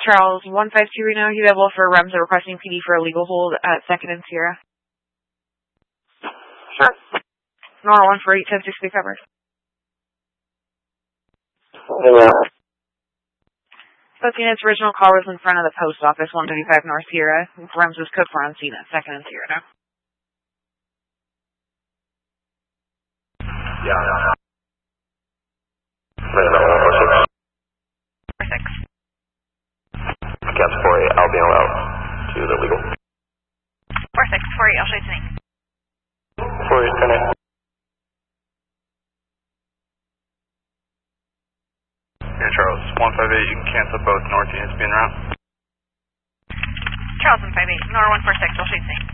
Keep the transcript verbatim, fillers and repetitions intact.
Charles, one five two Reno, you available for R E M S requesting P D for a legal hold at second and Sierra? Sure. Nora one four eight, ten six, be covered. Yeah. Spoken, its original call was in front of the post office, one thirty-five North Sierra. R E M S was code for on scene at second and Sierra. Yeah, yeah, yeah. Reno one four six. four six. Caps four eight, I'll be allowed to the legal. four six, four eight, I'll show you tonight. four eight, ten eight. Yeah, Charles, one five eight, you can cancel both north units being around. Charles one five eight, Nora one four six, I'll show you tonight.